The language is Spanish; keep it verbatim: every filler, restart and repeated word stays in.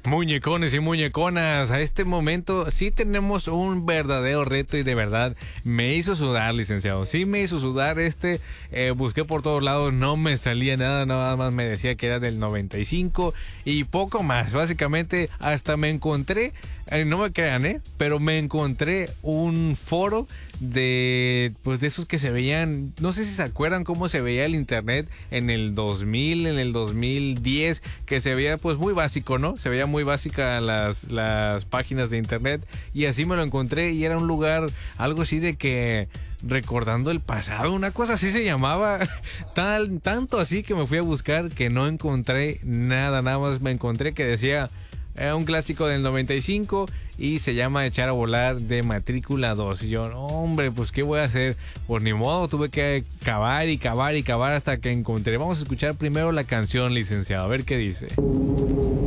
Muñecones y muñeconas, a este momento sí tenemos un verdadero reto y de verdad me hizo sudar, licenciado. Sí me hizo sudar este, eh, busqué por todos lados, no me salía nada, nada más me decía que era del noventa y cinco y poco más. Básicamente hasta me encontré, eh, no me crean, ¿eh? Pero me encontré un foro de, pues de esos que se veían, no sé si se acuerdan cómo se veía el internet en el dos mil, en el dos mil diez, que se veía pues muy básico, ¿no? Se veía muy básica las, las páginas de internet y así me lo encontré y era un lugar, algo así de que recordando el pasado, una cosa así se llamaba, tal, tanto así que me fui a buscar que no encontré nada, nada más me encontré que decía eh, un clásico del noventa y cinco y se llama Echar a Volar de Matrícula dos. Y yo, no, hombre, pues ¿qué voy a hacer? Pues ni modo, tuve que cavar y cavar y cavar hasta que encontré. Vamos a escuchar primero la canción, licenciado, a ver qué dice.